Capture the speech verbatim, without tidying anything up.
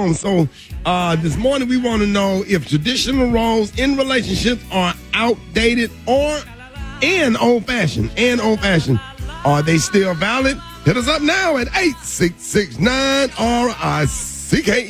on. So uh, this morning we want to know if traditional roles in relationships are outdated or and old-fashioned. And old-fashioned. Are they still valid? Hit us up now at eight six six nine R I C K E.